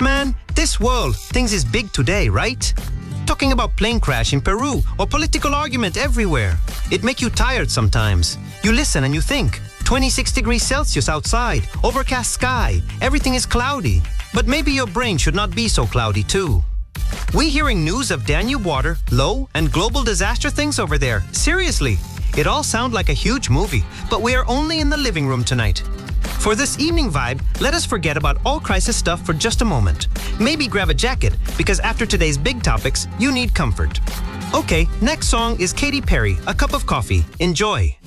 Man, this world thinks is big today, right? Talking about plane crash in Peru or political argument everywhere. It make you tired sometimes. You listen and you think, 26 degrees Celsius outside, overcast sky, everything is cloudy. But maybe your brain should not be so cloudy too. We hearing news of Danube water, low, and global disaster things over there. Seriously, it all sounds like a huge movie, but we are only in the living room tonight. For this evening vibe, let us forget about all crisis stuff for just a moment. Maybe grab a jacket, because after today's big topics, you need comfort. Okay, next song is Katy Perry, A Cup of Coffee. Enjoy.